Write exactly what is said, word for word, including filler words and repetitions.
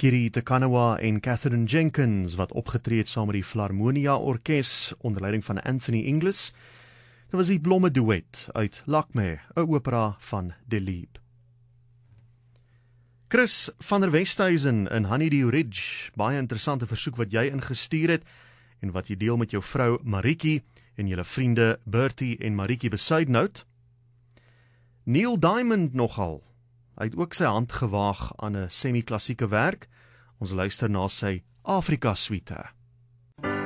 Kiri Te Kanawa en Catherine Jenkins, wat opgetree het saam met die Philharmonia Orkes onder leiding van Anthony Inglis. Dit was die blomme duet uit Lakme, 'n opera van Delibes. Chris van der Westhuizen in Honeydew Ridge, baie interessante versoek wat jy ingestuur het en wat jy deel met jou vrou Marietjie en julle vriende Bertie en Marietjie Besuidnout. Neil Diamond nogal, hy het ook sy hand gewaag aan 'n semi-klassieke werk. Ons luister na sy Afrika suite.